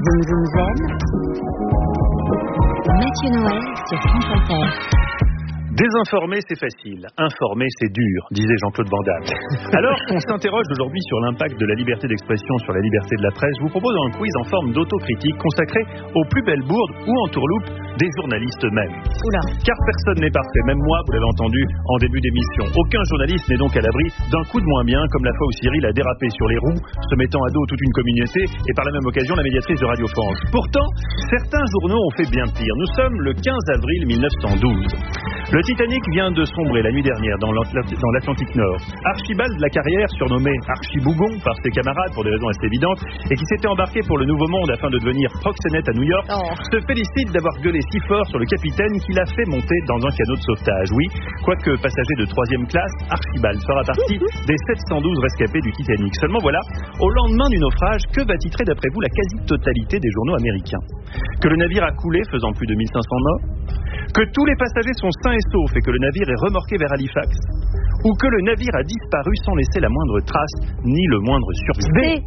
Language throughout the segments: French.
Zoom Zoom Zen. Mathieu Noël sur France Inter. Désinformer, c'est facile. Informer, c'est dur, disait Jean-Claude Van Damme. Alors qu'on s'interroge aujourd'hui sur l'impact de la liberté d'expression sur la liberté de la presse, je vous propose un quiz en forme d'autocritique consacré aux plus belles bourdes ou entourloupes des journalistes eux-mêmes. Oula. Car personne n'est parfait, même moi, vous l'avez entendu en début d'émission. Aucun journaliste n'est donc à l'abri d'un coup de moins bien, comme la fois où Cyril a dérapé sur les roues, se mettant à dos toute une communauté et par la même occasion la médiatrice de Radio France. Pourtant, certains journaux ont fait bien pire. Nous sommes le 15 avril 1912. Le Titanic vient de sombrer la nuit dernière dans l'Atlantique Nord. Archibald Lacarrière, surnommé Archibougon par ses camarades pour des raisons assez évidentes, et qui s'était embarqué pour le Nouveau Monde afin de devenir proxénète à New York, se félicite d'avoir gueulé si fort sur le capitaine qu'il a fait monter dans un canot de sauvetage. Oui, quoique passager de 3e classe, Archibald fera partie des 712 rescapés du Titanic. Seulement voilà, au lendemain du naufrage, que va titrer d'après vous la quasi-totalité des journaux américains? Que le navire a coulé, faisant plus de 1500 morts? Que tous les passagers sont sains et saufs et que le navire est remorqué vers Halifax? Ou que le navire a disparu sans laisser la moindre trace ni le moindre survivant?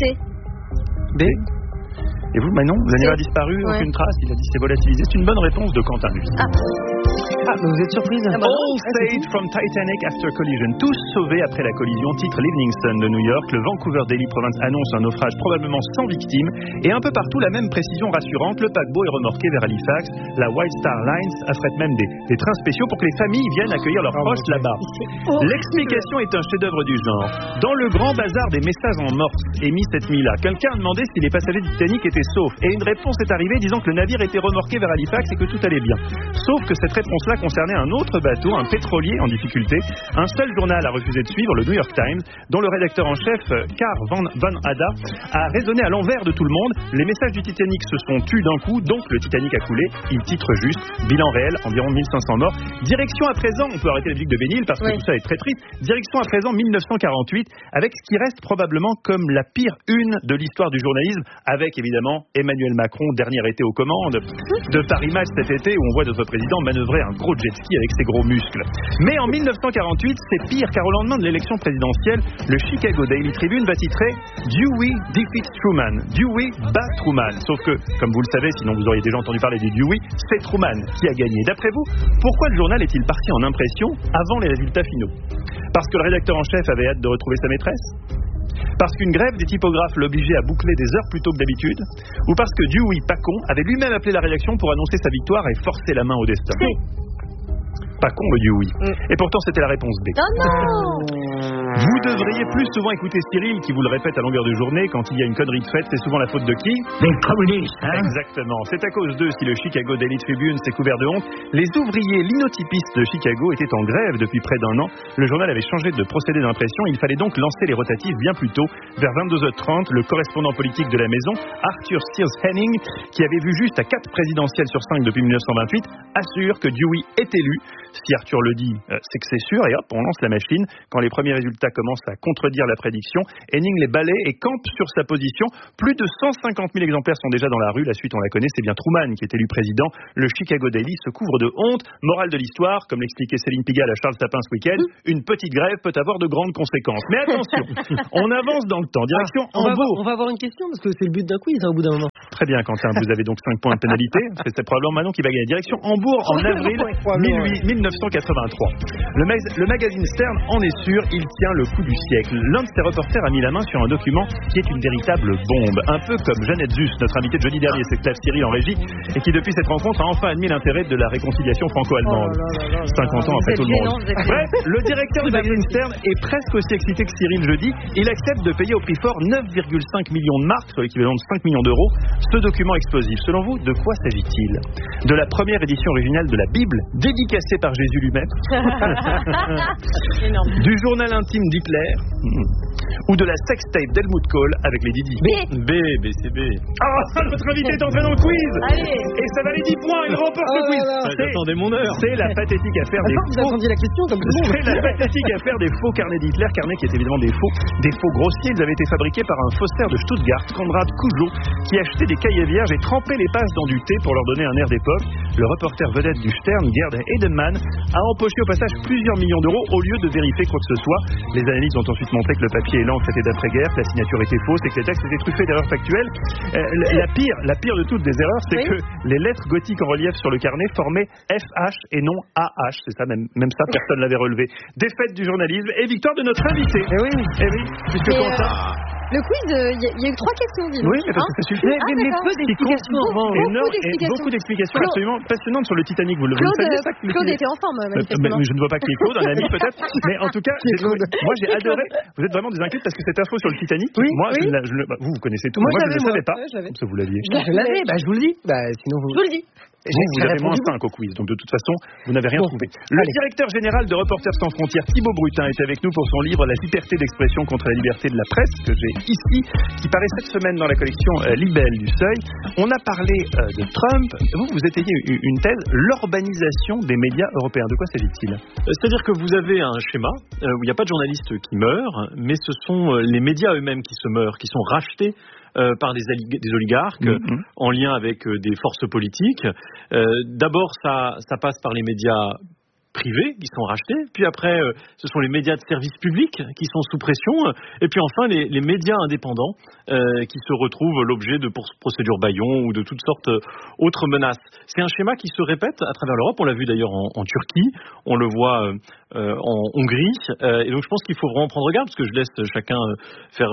B. Et vous, Manon, le navire a disparu, aucune trace, il a dit c'est volatilisé. C'est une bonne réponse de Quentin Nuit. Vous êtes surprise? All saved from Titanic after collision. Tous sauvés après la collision, titre l'Evening Sun de New York. Le Vancouver Daily Province annonce un naufrage probablement sans victime. Et un peu partout, la même précision rassurante. Le paquebot est remorqué vers Halifax. La White Star Lines affrète même des trains spéciaux pour que les familles viennent accueillir leurs proches là-bas. L'explication est un chef-d'œuvre du genre. Dans le grand bazar des messages en morse émis cette nuit-là, quelqu'un a demandé si les passagers du Titanic étaient saufs. Et une réponse est arrivée disant que le navire était remorqué vers Halifax et que tout allait bien. Sauf que cette réponse-là concernait un autre bateau, un pétrolier en difficulté. Un seul journal a refusé de suivre, le New York Times, dont le rédacteur en chef, Carl Van Ada, a raisonné à l'envers de tout le monde. Les messages du Titanic se sont tus d'un coup, donc le Titanic a coulé. Il titre juste, bilan réel, environ 1500 morts. Direction à présent, on peut arrêter la musique de Bénil parce que tout ça est très triste. Direction à présent 1948, avec ce qui reste probablement comme la pire une de l'histoire du journalisme, avec évidemment Emmanuel Macron, dernier été aux commandes de Paris Match cet été, où on voit notre président manœuvrer un gros jet ski avec ses gros muscles. Mais en 1948, c'est pire, car au lendemain de l'élection présidentielle, le Chicago Daily Tribune va titrer Dewey defeats Truman. Dewey bat Truman. Sauf que, comme vous le savez, sinon vous auriez déjà entendu parler du Dewey, c'est Truman qui a gagné. D'après vous, pourquoi le journal est-il parti en impression avant les résultats finaux? Parce que le rédacteur en chef avait hâte de retrouver sa maîtresse? Parce qu'une grève des typographes l'obligeait à boucler des heures plus tôt que d'habitude? Ou parce que Dewey Pacon avait lui-même appelé la rédaction pour annoncer sa victoire et forcer la main au destin? Pas con le Dewey. Et pourtant c'était la réponse B. Oh non! Vous devriez plus souvent écouter Cyril qui vous le répète à longueur de journée. Quand il y a une connerie de fête, c'est souvent la faute de qui? Des communistes, hein? Exactement. C'est à cause d'eux si le Chicago Daily Tribune s'est couvert de honte. Les ouvriers linotypistes de Chicago étaient en grève depuis près d'un an. Le journal avait changé de procédé d'impression. Il fallait donc lancer les rotatifs bien plus tôt. Vers 22h30, le correspondant politique de la maison, Arthur Sears Henning, qui avait vu juste à 4 présidentielles sur 5 depuis 1928, assure que Dewey est élu. Si Arthur le dit, c'est que c'est sûr, et hop, on lance la machine. Quand les premiers résultats commencent à contredire la prédiction, Henning les balaie et campe sur sa position. Plus de 150 000 exemplaires sont déjà dans la rue. La suite, on la connaît, c'est bien Truman qui est élu président. Le Chicago Daily se couvre de honte. Morale de l'histoire, comme l'expliquait Céline Pigalle à Charles Tapin ce week-end, une petite grève peut avoir de grandes conséquences. Mais attention, on avance dans le temps. Direction Hambourg. On va avoir une question, parce que c'est le but d'un quiz, au bout d'un moment. Très bien, Quentin, vous avez donc 5 points de pénalité. C'est probablement Manon qui va gagner. Direction Hambourg en avril 1983. Le magazine Stern en est sûr, il tient le coup du siècle. L'un de ses reporters a mis la main sur un document qui est une véritable bombe. Un peu comme Jeannette Zus, notre invitée de jeudi dernier, c'est Clave Cyril en régie, et qui depuis cette rencontre a enfin admis l'intérêt de la réconciliation franco-allemande. 50 ans après tout le monde. Bref, le directeur du magazine Stern est presque aussi excité que Cyril jeudi. Il accepte de payer au prix fort 9,5 millions de marques, soit l'équivalent de 5 millions d'euros, ce document explosif. Selon vous, de quoi s'agit-il? De la première édition originale de la Bible, dédicacée par Jésus lui-même? Du journal intime d'Hitler? Ou de la sextape d'Helmut Kohl avec les Didi? C'est B. Ah, notre invité est entré dans le quiz. Allez. Et ça valait 10 points, il remporte le quiz. J'attendais mon heure. C'est la pathétique affaire des Vous attendiez la question, comme tout le monde. C'est la pathétique affaire des faux carnets d'Hitler, carnets qui étaient évidemment des faux grossiers. Ils avaient été fabriqués par un faussaire de Stuttgart, Konrad Kujo, qui achetait des cahiers vierges et trempait les pages dans du thé pour leur donner un air d'époque. Le reporter vedette du Stern, Gerd Edelman, a empoché au passage plusieurs millions d'euros au lieu de vérifier quoi que ce soit. Les analyses ont ensuite montré que le papier et l'encre étaient d'après-guerre, que la signature était fausse et que les textes étaient truffés d'erreurs factuelles. La pire de toutes les erreurs, c'est que les lettres gothiques en relief sur le carnet formaient FH et non AH. C'est ça, même ça, personne l'avait relevé. Défaite du journalisme et victoire de notre invité. Eh oui, puisque Quentin... Le quiz, il y a eu 3 questions, dis-donc. Oui, mais parce que ça suffit. mais peu d'explications avant. Beaucoup d'explications absolument passionnantes sur le Titanic. Vous saviez ça, Claude était en forme, manifestement. Je ne vois pas qui est Claude, un ami peut-être. Mais en tout cas, moi j'ai adoré. Vous êtes vraiment des inquiètes parce que cette info sur le Titanic, moi, vous connaissez tout. Moi, je ne le savais pas. Comme ça, vous l'aviez. Je l'avais, je vous le dis. Sinon Je vous le dis. Vous avez moins 5 au quiz, donc de toute façon, vous n'avez rien trouvé. Le directeur général de Reporters sans frontières, Thibaut Brutin, est avec nous pour son livre La liberté d'expression contre la liberté de la presse, que j'ai ici, qui paraît cette semaine dans la collection Libelle du Seuil. On a parlé de Trump. Vous étayez une thèse, l'urbanisation des médias européens. De quoi s'agit-il ? C'est-à-dire que vous avez un schéma où il n'y a pas de journalistes qui meurent, mais ce sont les médias eux-mêmes qui se meurent, qui sont rachetés par des oligarques en lien avec des forces politiques. D'abord, ça passe par les médias privés qui sont rachetés, puis après ce sont les médias de service public qui sont sous pression, et puis enfin les médias indépendants qui se retrouvent l'objet de procédures bâillons ou de toutes sortes autres menaces. C'est un schéma qui se répète à travers l'Europe, on l'a vu d'ailleurs en Turquie, on le voit en Hongrie, et donc je pense qu'il faut vraiment prendre garde, parce que je laisse chacun faire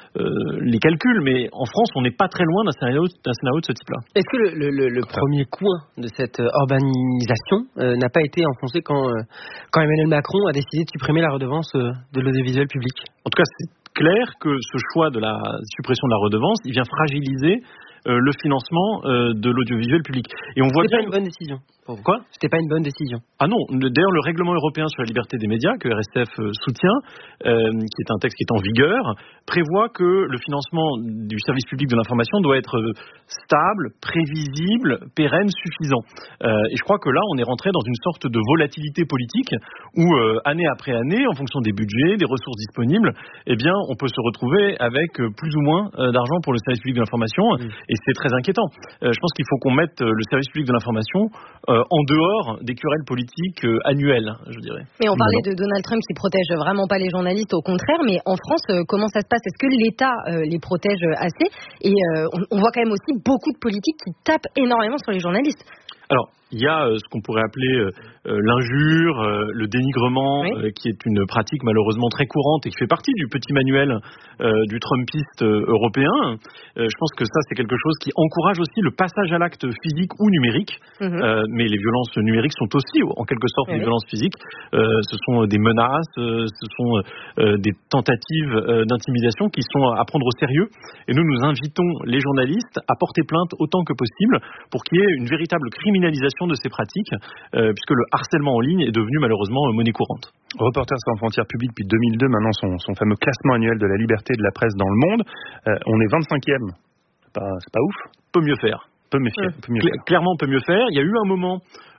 les calculs, mais en France on n'est pas très loin d'un scénario de ce type-là. Est-ce que le premier coin de cette urbanisation n'a pas été enfoncé quand Emmanuel Macron a décidé de supprimer la redevance de l'audiovisuel public ? En tout cas, c'est clair que ce choix de la suppression de la redevance, il vient fragiliser le financement de l'audiovisuel public. Et on voit C'était pas une bonne décision. Pourquoi ? C'était pas une bonne décision. Ah non, d'ailleurs le règlement européen sur la liberté des médias, que RSF soutient, qui est un texte qui est en vigueur, prévoit que le financement du service public de l'information doit être stable, prévisible, pérenne, suffisant. Et je crois que là, on est rentré dans une sorte de volatilité politique où, année après année, en fonction des budgets, des ressources disponibles, eh bien, on peut se retrouver avec plus ou moins d'argent pour le service public de l'information, et c'est très inquiétant. Je pense qu'il faut qu'on mette le service public de l'information en dehors des querelles politiques annuelles, je dirais. Mais on parlait de Donald Trump qui protège vraiment pas les journalistes, au contraire, mais en France, comment ça se passe ? Est-ce que l'État les protège assez ? Et on voit quand même aussi beaucoup de politiques qui tapent énormément sur les journalistes. Alors, il y a ce qu'on pourrait appeler l'injure, le dénigrement, qui est une pratique malheureusement très courante et qui fait partie du petit manuel du Trumpiste européen. Je pense que ça, c'est quelque chose qui encourage aussi le passage à l'acte physique ou numérique. Mais les violences numériques sont aussi, en quelque sorte, des violences physiques. Ce sont des menaces, ce sont des tentatives d'intimidation qui sont à prendre au sérieux. Et nous invitons les journalistes à porter plainte autant que possible pour qu'il y ait une véritable criminalisation de ces pratiques, puisque le harcèlement en ligne est devenu malheureusement monnaie courante. Reporters sans frontières public depuis 2002, maintenant son fameux classement annuel de la liberté de la presse dans le monde. On est 25e. C'est pas ouf. Peut mieux faire. Clairement, peut mieux faire. Il y a eu un moment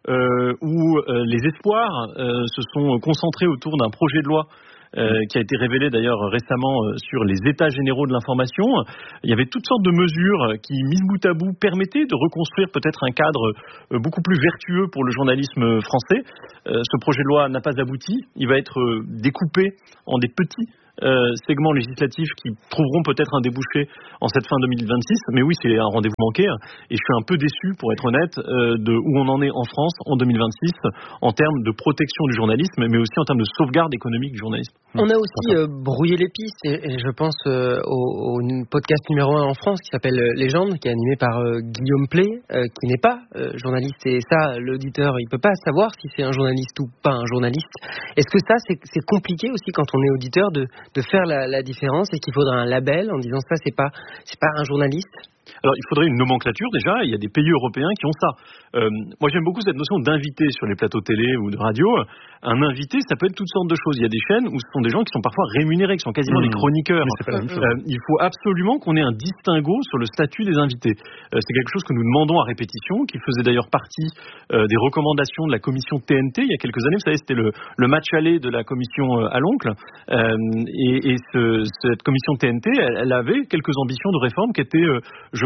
où les espoirs se sont concentrés autour d'un projet de loi qui a été révélé d'ailleurs récemment sur les états généraux de l'information. Il y avait toutes sortes de mesures qui, mises bout à bout, permettaient de reconstruire peut-être un cadre beaucoup plus vertueux pour le journalisme français. Ce projet de loi n'a pas abouti. Il va être découpé en des petits segments législatifs qui trouveront peut-être un débouché en cette fin 2026, mais oui, c'est un rendez-vous manqué, et je suis un peu déçu, pour être honnête, de où on en est en France en 2026 en termes de protection du journalisme, mais aussi en termes de sauvegarde économique du journalisme. On a aussi brouillé les pistes, et je pense au podcast numéro 1 en France qui s'appelle Légende, qui est animé par Guillaume Play, qui n'est pas journaliste, et ça, l'auditeur, il peut pas savoir si c'est un journaliste ou pas un journaliste. Est-ce que ça, c'est compliqué aussi quand on est auditeur de faire la différence, et qu'il faudra un label en disant ça, c'est pas un journaliste? Alors, il faudrait une nomenclature déjà. Il y a des pays européens qui ont ça. Moi, j'aime beaucoup cette notion d'invité sur les plateaux télé ou de radio. Un invité, ça peut être toutes sortes de choses. Il y a des chaînes où ce sont des gens qui sont parfois rémunérés, qui sont quasiment des chroniqueurs. Il faut absolument qu'on ait un distinguo sur le statut des invités. C'est quelque chose que nous demandons à répétition, qui faisait d'ailleurs partie des recommandations de la commission TNT il y a quelques années. Vous savez, c'était le match aller de la commission à l'oncle. Cette commission TNT, elle avait quelques ambitions de réforme qui étaient, je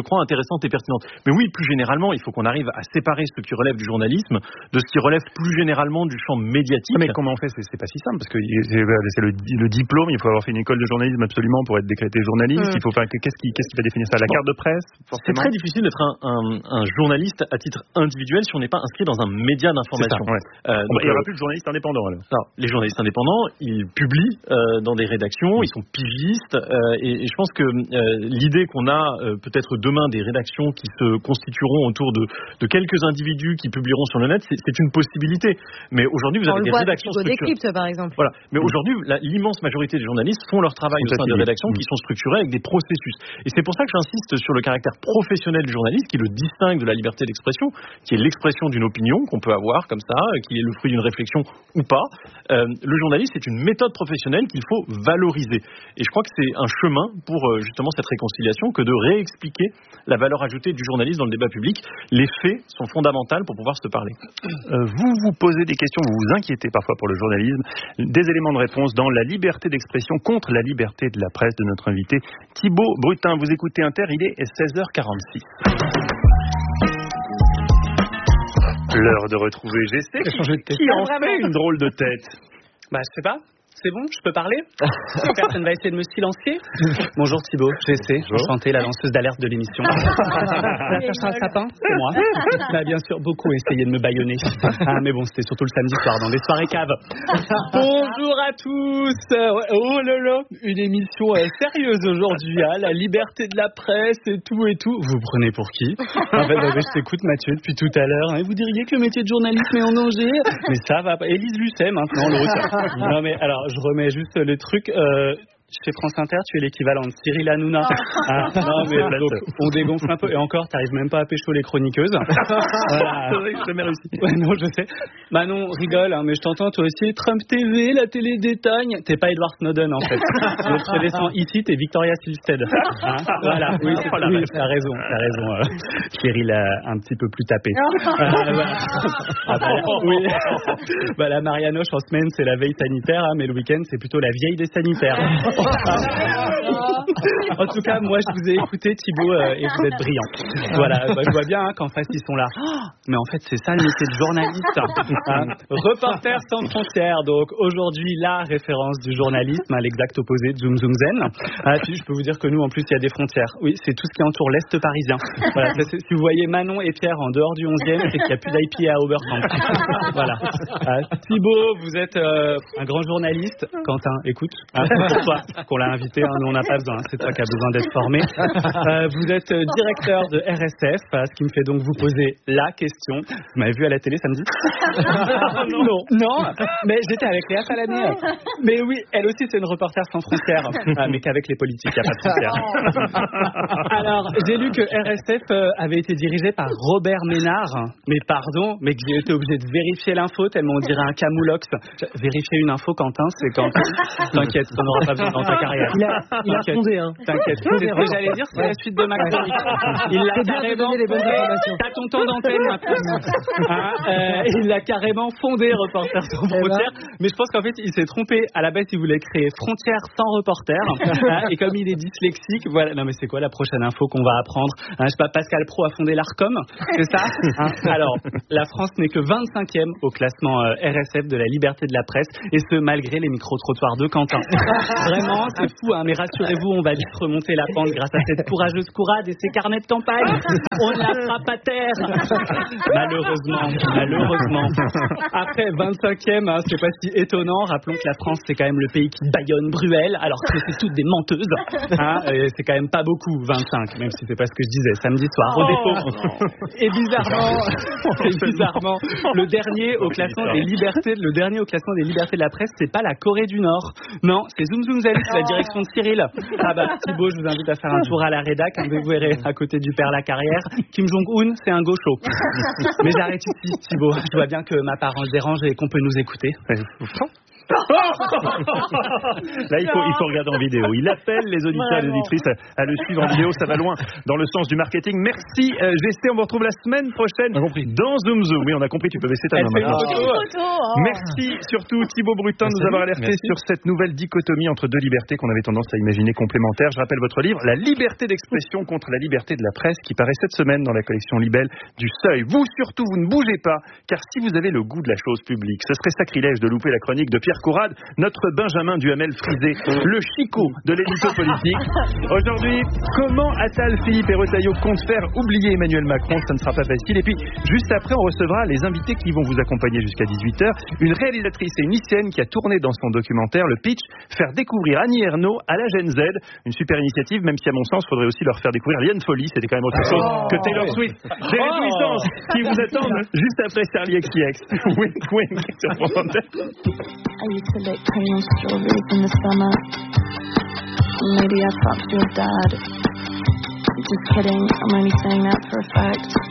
crois, intéressante et pertinente. Mais oui, plus généralement, il faut qu'on arrive à séparer ce qui relève du journalisme de ce qui relève plus généralement du champ médiatique. Mais comment on fait ? C'est pas si simple, parce que c'est le diplôme, il faut avoir fait une école de journalisme absolument pour être décrété journaliste. Il faut faire, qu'est-ce qui va définir ça ? La carte de presse, forcément. C'est très difficile d'être un journaliste à titre individuel si on n'est pas inscrit dans un média d'information. Il n'y aura plus de journalistes indépendants alors. Non, les journalistes indépendants, ils publient dans des rédactions, ils sont pigistes, et je pense que l'idée qu'on a peut-être demain des rédactions qui se constitueront autour de quelques individus qui publieront sur le net, c'est une possibilité. Mais aujourd'hui, vous avez des rédactions structurées. Décrypte, par exemple. Voilà. Mais aujourd'hui, l'immense majorité des journalistes font leur travail au sein de rédactions qui sont structurées avec des processus. Et c'est pour ça que j'insiste sur le caractère professionnel du journaliste, qui le distingue de la liberté d'expression, qui est l'expression d'une opinion qu'on peut avoir comme ça, qui est le fruit d'une réflexion ou pas. Le journaliste, c'est une méthode professionnelle qu'il faut valoriser. Et je crois que c'est un chemin pour justement cette réconciliation que de réexpliquer la valeur ajoutée du journaliste dans le débat public. Les faits sont fondamentaux pour pouvoir se parler. Vous vous posez des questions, vous vous inquiétez parfois pour le journalisme. Des éléments de réponse dans la liberté d'expression contre la liberté de la presse de notre invité Thibaut Brutin. Vous écoutez Inter, il est 16h46. L'heure de retrouver GC qui en fait une drôle de tête. Je sais pas. C'est bon, je peux parler ? Personne va essayer de me silencier. Bonjour Thibaut, GC, enchanté, la lanceuse d'alerte de l'émission. La cherche un sapin, c'est moi. Ça a bien sûr beaucoup essayé de me bâillonner. Mais bon, c'était surtout le samedi soir dans des soirées caves. Bonjour à tous. Oh là là, une émission sérieuse aujourd'hui, la liberté de la presse et tout. Vous prenez pour qui ? En fait, je t'écoute Mathieu depuis tout à l'heure. Vous diriez que le métier de journaliste est en danger ? Mais ça va pas. Élise Lucet maintenant, l'autre. Non mais alors, je remets juste les trucs. Chez France Inter, tu es l'équivalent de Cyril Hanouna. Non, mais donc, on dégonfle un peu. Et encore, t'arrives même pas à pécho les chroniqueuses. Voilà. C'est vrai que j'ai jamais réussi. Non, je sais. Manon, rigole, mais je t'entends toi aussi. Trump TV, la télé d'étagne. T'es pas Edward Snowden, en fait. Donc, je te descends ici, t'es Victoria Silvstedt. Voilà. Oui, t'as raison. Cyril a un petit peu plus tapé. Oui. La Marianoche, en semaine, c'est la veille sanitaire, mais le week-end, c'est plutôt la vieille des sanitaires. En tout cas, moi, je vous ai écouté, Thibaut, et vous êtes brillant. Voilà, je vois bien qu'en face, ils sont là. Mais en fait, c'est ça le métier de journaliste. Reporter sans frontières. Donc, aujourd'hui, la référence du journalisme, à l'exact opposé de Zoom Zoom Zen. Puis, je peux vous dire que nous, en plus, il y a des frontières. Oui, c'est tout ce qui entoure l'Est parisien. Voilà, si vous voyez Manon et Pierre en dehors du 11e, c'est qu'il n'y a plus d'IP à Oberkampf. Voilà. Thibaut, vous êtes un grand journaliste. Quentin, écoute. Pour toi, qu'on l'a invité, nous on n'a pas besoin, c'est toi qui as besoin d'être formé. Vous êtes directeur de RSF, ce qui me fait donc vous poser la question. Vous m'avez vu à la télé samedi ? Non, mais j'étais avec Léa Salamé. Mais oui, elle aussi c'est une reporter sans frontières, mais qu'avec les politiques, il n'y a pas de frontières. Alors, j'ai lu que RSF avait été dirigé par Robert Ménard. Mais pardon, mais que j'ai été obligé de vérifier l'info tellement on dirait un camoulox. Vérifier une info, Quentin, c'est quand... T'inquiète, on n'aura pas besoin dans ta carrière. Il a fondé, T'inquiète. C'est ce que j'allais dire, c'est la suite de ma chronique. Il l'a carrément... T'as ton temps d'antenne maintenant. Il l'a carrément fondé, Reporter sans frontières. Mais je pense qu'en fait, il s'est trompé. À la base, il voulait créer Frontières sans reporter. Et comme il est dyslexique, voilà. Non, mais c'est quoi la prochaine info qu'on va apprendre ? Je sais pas, Pascal Pro a fondé l'Arcom, c'est ça ? Alors, la France n'est que 25e au classement RSF de la liberté de la presse. Et ce, malgré les micro-trottoirs de Quentin. Vraiment, c'est fou, mais rassurez-vous, on va vite remonter la pente grâce à cette courageuse courade et ses carnets de campagne. On ne la frappe à terre. Malheureusement. Après, 25e, c'est pas si étonnant. Rappelons que la France, c'est quand même le pays qui bâillonne Bruel, alors que c'est toutes des menteuses. Et c'est quand même pas beaucoup, 25, même si c'est pas ce que je disais samedi soir, au défaut. Et bizarrement, le dernier au classement des libertés de la presse, c'est pas la Corée du Nord. Non, c'est Zoom Zoom Zen, c'est la direction de Cyril. Thibaut, je vous invite à faire un tour à la rédac. Vous verrez à côté du père Lacarrière. Kim Jong-un, c'est un gaucho. Mais j'arrête ici, Thibaut. Je vois bien que ma parole dérange et qu'on peut nous écouter. Là, il faut regarder en vidéo. Il appelle les auditeurs et les auditrices à le suivre en vidéo. Ça va loin dans le sens du marketing. Merci, GC. On vous retrouve la semaine prochaine dans Zoom Zoom. Oui, on a compris, tu peux baisser ta main maintenant. Merci surtout Thibaut Brutin de nous avoir alerté sur cette nouvelle dichotomie entre deux libertés qu'on avait tendance à imaginer complémentaires. Je rappelle votre livre, La liberté d'expression contre la liberté de la presse, qui paraît cette semaine dans la collection Libelle du Seuil. Vous surtout, vous ne bougez pas, car si vous avez le goût de la chose publique, ce serait sacrilège de louper la chronique de Pierre Courade, notre Benjamin Duhamel frisé, le chicot de l'édito politique. Aujourd'hui, comment Attal, Philippe et Retailleau comptent faire oublier Emmanuel Macron? Ça ne sera pas facile. Et puis, juste après, on recevra les invités qui vont vous accompagner jusqu'à 18h. Une réalisatrice et une lycéenne qui a tourné dans son documentaire le pitch, faire découvrir Annie Ernaux à la Gen Z. Une super initiative, même si à mon sens, il faudrait aussi leur faire découvrir Liane Folly. C'était quand même autre chose que Taylor Swift. Des réjouissances qui vous attendent juste après Charlie XCX. Wink wink sur France Inter. I used to lick honey on strawberries in the summer. Maybe I fucked your dad. Just kidding, I'm only saying that for a fact.